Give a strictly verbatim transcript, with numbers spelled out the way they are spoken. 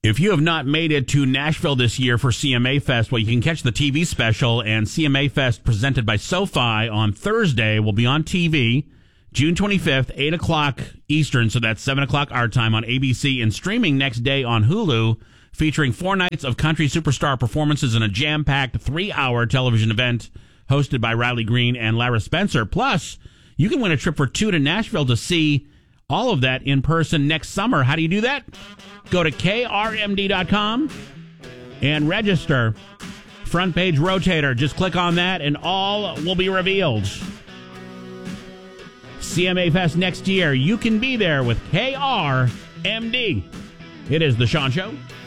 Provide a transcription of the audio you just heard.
If you have not made it to Nashville this year for C M A Fest, well, you can catch the T V special, and C M A Fest presented by SoFi on Thursday will be on T V June twenty-fifth, eight o'clock Eastern, so that's seven o'clock our time on A B C, and streaming next day on Hulu, featuring four nights of country superstar performances in a jam-packed three-hour television event hosted by Riley Green and Lara Spencer. Plus, you can win a trip for two to Nashville to see all of that in person next summer. How do you do that? Go to K R M D dot com and register. Front page rotator. Just click on that and all will be revealed. C M A Fest next year. You can be there with K R M D. It is The Sean Show.